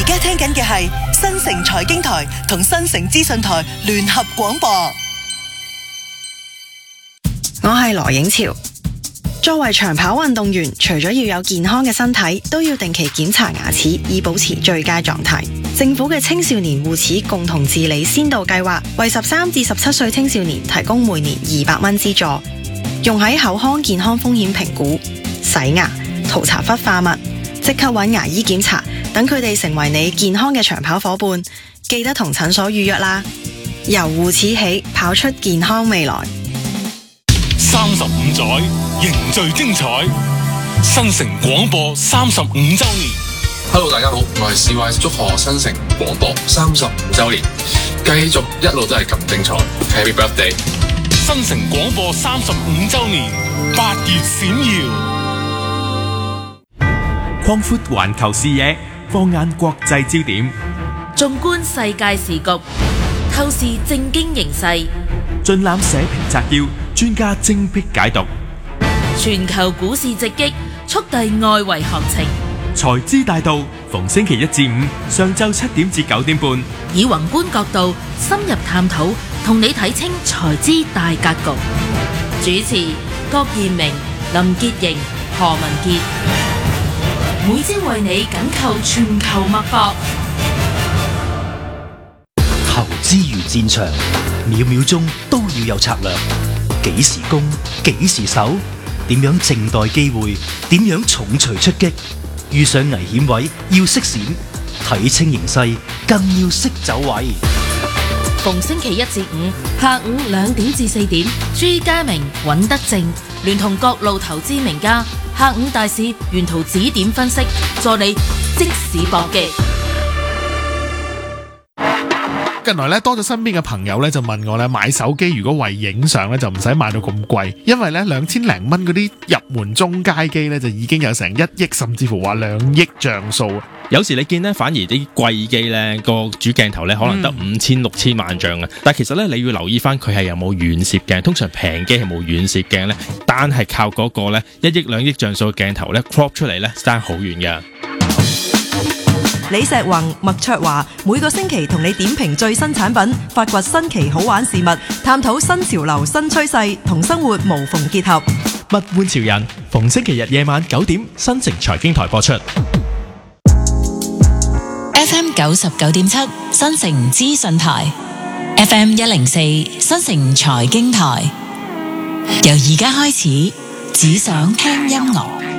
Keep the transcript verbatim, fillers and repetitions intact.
而家聽緊嘅係新城財經台同新城資訊台聯合廣播。 我係羅影潮。作為長跑運動員，除咗要有健康嘅身體，都要定期檢查牙齒，以保持最佳狀態。政府嘅青少年護齒共同治理先導計劃，為十三至十七歲青少年提供每年二百蚊資助，用喺口腔健康風險評估、洗牙、塗搽氟化物，即刻揾牙醫檢查，等佢哋成為你健康嘅長跑伙伴。記得同診所預約啦。由護齒起，跑出健康未來。 三十五載凝聚精彩，新城廣播三十五週年。 Hello， 大家好，我係 C Y， 祝賀新城廣播三十五週年，繼續一路都係咁精彩。Happy birthday！ 新城廣播三十五週年，八月閃耀。 擴闊環球視野，放眼國際焦點， 縱觀世界時局，透視政經形勢， 盡覽社評摘要，專家精闢解讀。 全球股市直擊，速遞外圍行情。 財資大道，逢星期一至五上晝七點至九點半， 以宏觀角度深入探討，同你睇清財資大格局。主持郭彥明、林潔瑩、何文傑，每朝為你緊扣全球脈搏。 投資如戰場，秒秒鐘都要有策略。幾時攻，幾時守，點樣靜待機會，點樣重錘出擊。遇上危險位要識閃，睇清形勢更要識走位。 逢星期一至五下午兩點至四點，朱家明、尹德正聯同各路投資名家，下午大市沿途指點分析，助你即時搏擊。 近來咧多咗身邊嘅朋友咧就問我咧，買手機如果為影相咧就唔使買到咁貴，因為咧兩千零蚊嗰啲入門中階機咧就已經有成一億甚至乎話兩億像素。 有時你見咧反而啲貴機咧個主鏡頭咧可能得五千六千萬像啊，但係其實咧你要留意翻佢係有冇遠攝鏡，通常平機係冇遠攝鏡咧，單係靠嗰個咧一億兩億像素嘅鏡頭咧 crop 出嚟咧爭好遠㗎。 李石宏、麥卓華每個星期同你點評最新產品，發掘新奇好玩事物，探討新潮流新趨勢，同生活無縫結合。 物玩潮人，逢星期日夜晚九點，新城財經台播出。 F M 九十九點七，新城資訊台 ；F M 一零四，新城財經台。由而家開始，只想聽音樂。